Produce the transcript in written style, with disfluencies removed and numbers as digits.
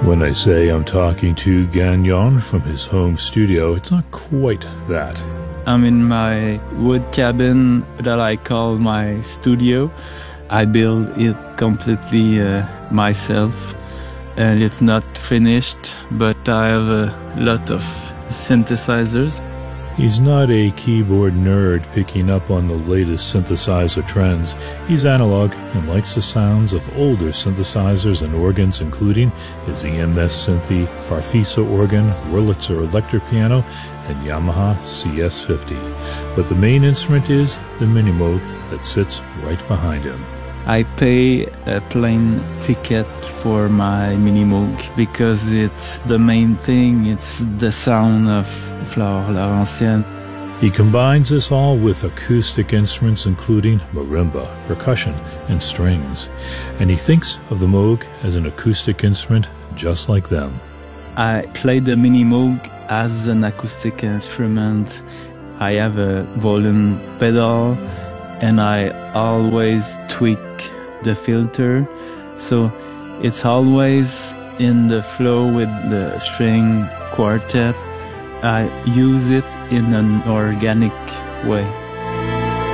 When I say I'm talking to Gagnon from his home studio, it's not quite that. I'm in my wood cabin that I call my studio. I build it completely myself, and it's not finished, but I have a lot of synthesizers. He's not a keyboard nerd picking up on the latest synthesizer trends. He's analog and likes the sounds of older synthesizers and organs, including his EMS Synthi Farfisa organ, Wurlitzer electric piano, and Yamaha CS50. But the main instrument is the Minimoog that sits right behind him. I pay a plane ticket for my Minimoog because it's the main thing. It's the sound of Flore Laurentienne. He combines this all with acoustic instruments including marimba, percussion, and strings. And he thinks of the Moog as an acoustic instrument just like them. I play the Minimoog as an acoustic instrument. I have a volume pedal, and I always tweak the filter, so it's always in the flow with the string quartet. I use it in an organic way.